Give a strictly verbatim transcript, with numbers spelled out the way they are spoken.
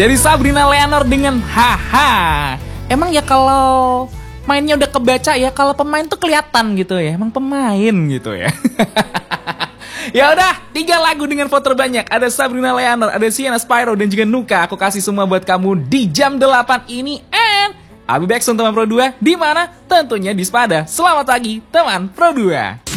Dari Sabrina Leonard dengan haha. Emang ya kalau mainnya udah kebaca ya, kalau pemain tuh kelihatan gitu ya. Emang pemain gitu ya. Ya udah, tiga lagu dengan vote terbanyak. Ada Sabrina Leonard, ada Sienna Spyro, dan juga Nuka. Aku kasih semua buat kamu di jam delapan ini. And I'll be back soon teman Pro dua. Di mana? Tentunya di Spada. Selamat pagi teman Pro dua.